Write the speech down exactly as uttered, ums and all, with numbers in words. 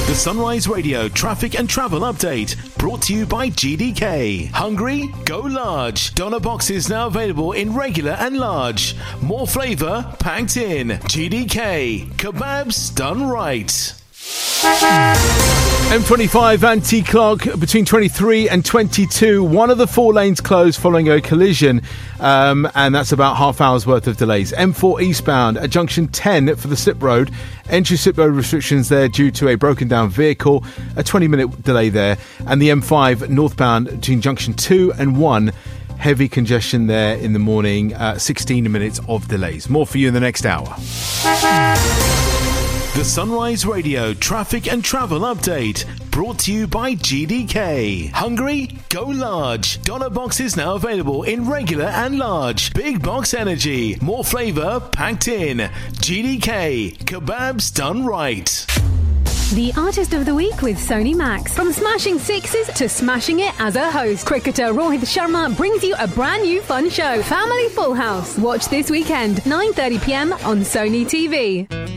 The Sunrise Radio traffic and travel update brought to you by G D K. Hungry? Go large. Doner boxes now available in regular and large. More flavour packed in. G D K. Kebabs done right. M twenty-five anti-clog between twenty-three and twenty-two. One of the four lanes closed following a collision, um, and that's about half hour's worth of delays. M four eastbound at junction ten for the slip road. Entry slip road restrictions there due to a broken down vehicle. A twenty minute delay there. And the M five northbound between junction two and one. Heavy congestion there in the morning. Uh, sixteen minutes of delays. More for you in the next hour. The Sunrise Radio traffic and travel update brought to you by G D K. Hungry? Go large. Doner boxes now available in regular and large. Big box energy. More flavour packed in. G D K. Kebabs done right. The Artist of the Week with Sony Max. From smashing sixes to smashing it as a host, cricketer Rohit Sharma brings you a brand new fun show, Family Full House. Watch this weekend, nine thirty p m on Sony T V.